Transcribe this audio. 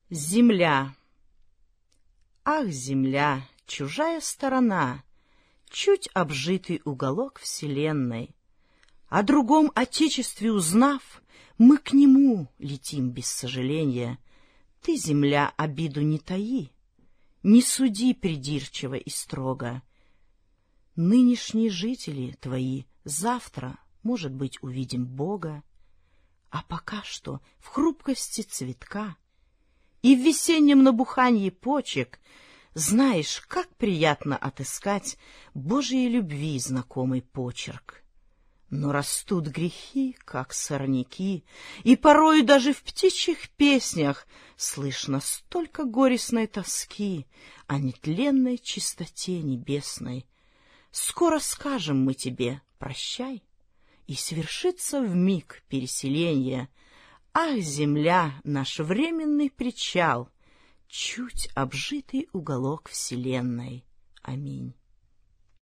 Земля. Ах, земля, чужая сторона, чуть обжитый уголок вселенной. О другом отечестве узнав, мы к нему летим без сожаления. Ты, земля, обиду не таи, не суди придирчиво и строго. Нынешние жители твои завтра, может быть, увидим Бога. А пока что в хрупкости цветка и в весеннем набуханье почек знаешь, как приятно отыскать Божьей любви знакомый почерк. Но растут грехи, как сорняки, и порою даже в птичьих песнях слышно столько горестной тоски о нетленной чистоте небесной. Скоро скажем мы тебе «прощай», и свершится вмиг переселение. Ах, земля, наш временный причал, чуть обжитый уголок вселенной. Аминь.